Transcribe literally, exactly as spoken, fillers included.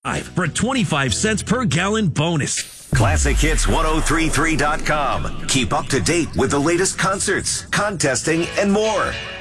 for a twenty-five cents per gallon bonus. Classic Hits ten thirty-three dot com. Keep up to date with the latest concerts, contesting, and more.